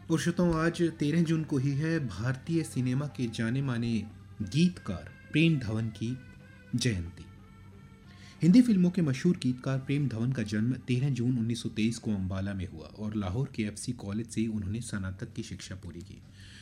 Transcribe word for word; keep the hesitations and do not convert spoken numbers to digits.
पुरुषोत्तम, आज तेरह जून को ही है भारतीय सिनेमा के जाने माने गीतकार प्रेम धवन की जयंती। हिंदी फिल्मों के मशहूर गीतकार प्रेम धवन का जन्म तेरह जून उन्नीस सौ तेईस को अंबाला में हुआ और लाहौर के एफसी कॉलेज से उन्होंने स्नातक की शिक्षा पूरी की।